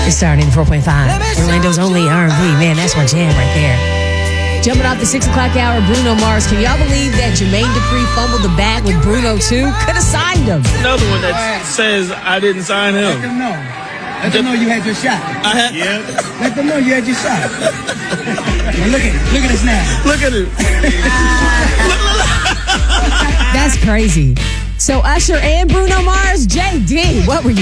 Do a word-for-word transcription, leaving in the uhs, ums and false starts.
It's starting at four point five. Orlando's only R and B. Man, that's my jam right there. Jumping off the six o'clock hour, Bruno Mars. Can y'all believe that Jermaine Dupri fumbled the bag with Bruno, too? Could have signed him. Another one that says I didn't sign him. Let them know. Let them know you had your shot. I had, yeah. Let them know you had your shot. Well, look at it. Look at us now. Look at it. That's crazy. So Usher and Bruno Mars, J D, what were you